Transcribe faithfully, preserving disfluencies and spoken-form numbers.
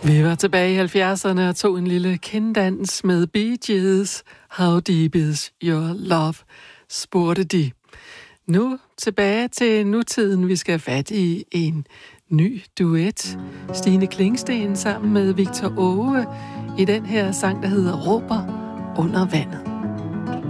Vi var tilbage i halvfjerdserne og tog en lille kinddans med Bee Gees. How deep is your love? Spurgte de. Nu tilbage til nutiden. Vi skal have fat i en ny duet. Stine Klingsten sammen med Victor Åge i den her sang, der hedder Råber under vandet.